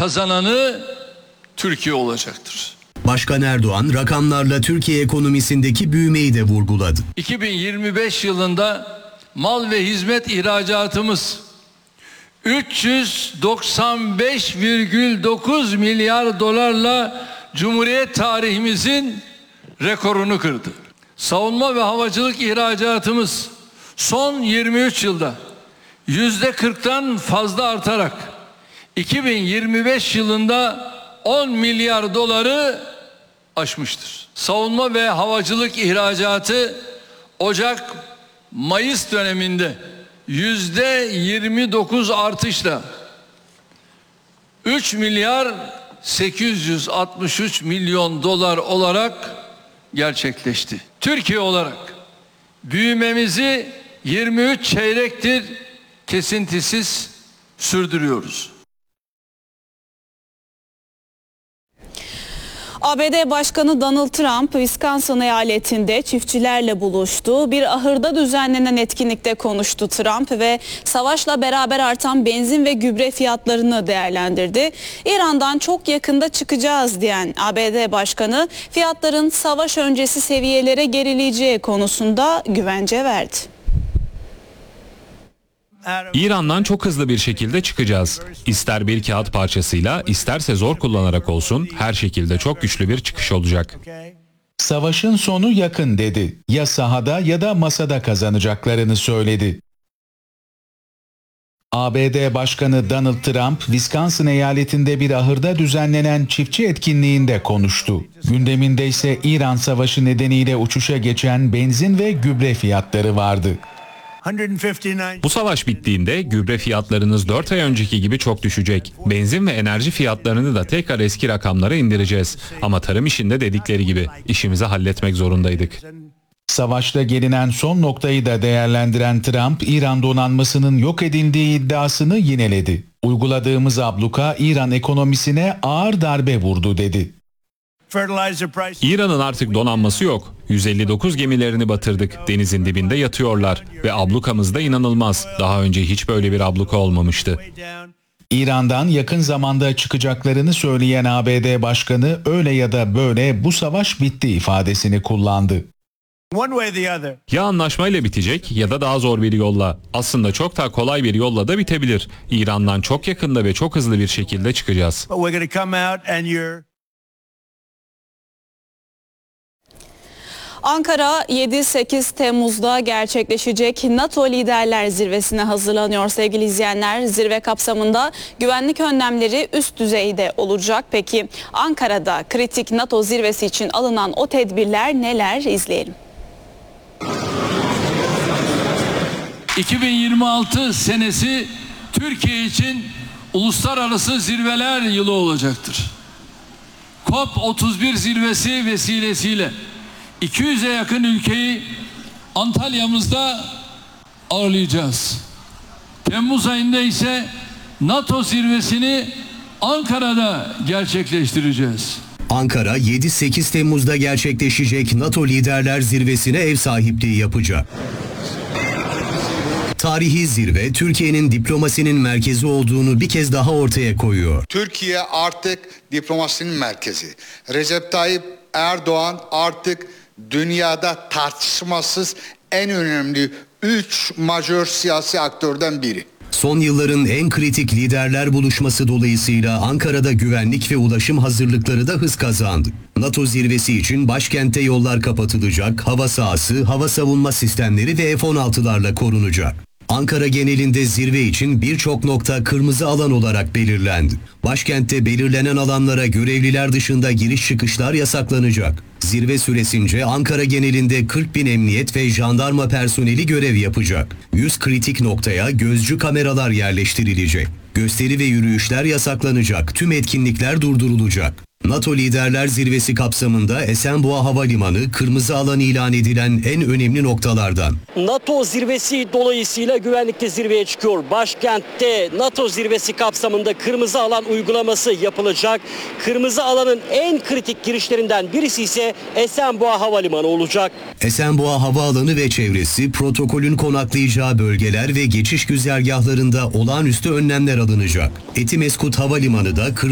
kazananı Türkiye olacaktır. Başkan Erdoğan rakamlarla Türkiye ekonomisindeki büyümeyi de vurguladı. 2025 yılında mal ve hizmet ihracatımız 395,9 milyar dolarla Cumhuriyet tarihimizin rekorunu kırdı. Savunma ve havacılık ihracatımız son 23 yılda %40'tan fazla artarak 2025 yılında 10 milyar doları aşmıştır. Savunma ve havacılık ihracatı Ocak-Mayıs döneminde %29 artışla 3 milyar 863 milyon dolar olarak gerçekleşti. Türkiye olarak büyümemizi 23 çeyrektir kesintisiz sürdürüyoruz. ABD Başkanı Donald Trump, Wisconsin eyaletinde çiftçilerle buluştu. Bir ahırda düzenlenen etkinlikte konuştu Trump ve savaşla beraber artan benzin ve gübre fiyatlarını değerlendirdi. İran'dan çok yakında çıkacağız diyen ABD Başkanı, fiyatların savaş öncesi seviyelere gerileyeceği konusunda güvence verdi. İran'dan çok hızlı bir şekilde çıkacağız. İster bir kağıt parçasıyla, isterse zor kullanarak olsun, her şekilde çok güçlü bir çıkış olacak. Savaşın sonu yakın dedi. Ya sahada ya da masada kazanacaklarını söyledi. ABD Başkanı Donald Trump, Wisconsin eyaletinde bir ahırda düzenlenen çiftçi etkinliğinde konuştu. Gündeminde ise İran savaşı nedeniyle uçuşa geçen benzin ve gübre fiyatları vardı. Bu savaş bittiğinde gübre fiyatlarınız 4 ay önceki gibi çok düşecek. Benzin ve enerji fiyatlarını da tekrar eski rakamlara indireceğiz. Ama tarım işinde dedikleri gibi işimizi halletmek zorundaydık. Savaşta gelinen son noktayı da değerlendiren Trump, İran donanmasının yok edildiği iddiasını yineledi. Uyguladığımız abluka İran ekonomisine ağır darbe vurdu dedi. İran'ın artık donanması yok. 159 gemilerini batırdık. Denizin dibinde yatıyorlar. Ve ablukamız da inanılmaz. Daha önce hiç böyle bir abluka olmamıştı. İran'dan yakın zamanda çıkacaklarını söyleyen ABD Başkanı öyle ya da böyle bu savaş bitti ifadesini kullandı. Ya anlaşmayla bitecek ya da daha zor bir yolla. Aslında çok daha kolay bir yolla da bitebilir. İran'dan çok yakında ve çok hızlı bir şekilde çıkacağız. Ankara 7-8 Temmuz'da gerçekleşecek NATO Liderler Zirvesi'ne hazırlanıyor sevgili izleyenler. Zirve kapsamında güvenlik önlemleri üst düzeyde olacak. Peki Ankara'da kritik NATO zirvesi için alınan o tedbirler neler, izleyelim. 2026 senesi Türkiye için uluslararası zirveler yılı olacaktır. COP31 zirvesi vesilesiyle 200'e yakın ülkeyi Antalya'mızda ağırlayacağız. Temmuz ayında ise NATO zirvesini Ankara'da gerçekleştireceğiz. Ankara 7-8 Temmuz'da gerçekleşecek NATO Liderler Zirvesi'ne ev sahipliği yapacak. Tarihi zirve Türkiye'nin diplomasinin merkezi olduğunu bir kez daha ortaya koyuyor. Türkiye artık diplomasinin merkezi. Recep Tayyip Erdoğan artık dünyada tartışmasız en önemli 3 majör siyasi aktörden biri. Son yılların en kritik liderler buluşması dolayısıyla Ankara'da güvenlik ve ulaşım hazırlıkları da hız kazandı. NATO zirvesi için başkentte yollar kapatılacak, hava sahası, hava savunma sistemleri ve F-16'larla korunacak. Ankara genelinde zirve için birçok nokta kırmızı alan olarak belirlendi. Başkentte belirlenen alanlara görevliler dışında giriş çıkışlar yasaklanacak. Zirve süresince Ankara genelinde 40.000 emniyet ve jandarma personeli görev yapacak. 100 kritik noktaya gözcü kameralar yerleştirilecek. Gösteri ve yürüyüşler yasaklanacak. Tüm etkinlikler durdurulacak. NATO Liderler Zirvesi kapsamında Esenboğa Havalimanı kırmızı alan ilan edilen en önemli noktalardan. NATO zirvesi dolayısıyla güvenlikte zirveye çıkıyor. Başkentte NATO zirvesi kapsamında kırmızı alan uygulaması yapılacak. Kırmızı alanın en kritik girişlerinden birisi ise Esenboğa Havalimanı olacak. Esenboğa Havaalanı ve çevresi protokolün konaklayacağı bölgeler ve geçiş güzergahlarında olağanüstü önlemler alınacak. Etimeskut Havalimanı da